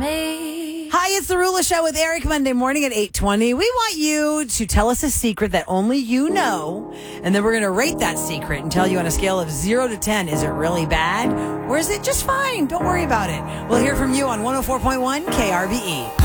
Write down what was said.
me. Hi, it's the Rula Show with Eric, Monday morning at 8:20. We want you to tell us a secret that only you know, and then we're going to rate that secret and tell you on a scale of 0 to 10, is it really bad or is it just fine? Don't worry about it. We'll hear from you on 104.1 KRVE.